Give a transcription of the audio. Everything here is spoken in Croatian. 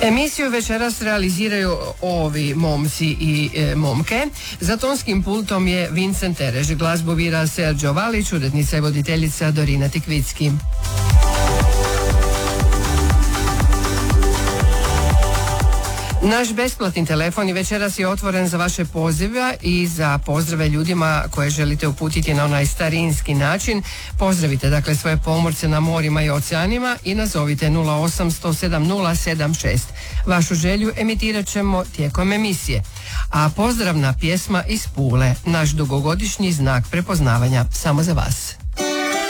Emisiju večeras realiziraju ovi momci i momke. Za tonskim pultom je Vincent Terež, glazbu bira Serđo Valić, urednica i voditeljica Dorina Tikvicki. Naš besplatni telefon i večeras je otvoren za vaše pozive i za pozdrave ljudima koje želite uputiti na onaj starinski način. Pozdravite dakle svoje pomorce na morima i oceanima i nazovite 08007076. Vašu želju emitirat ćemo tijekom emisije. A pozdravna pjesma iz Pule, naš dugogodišnji znak prepoznavanja samo za vas.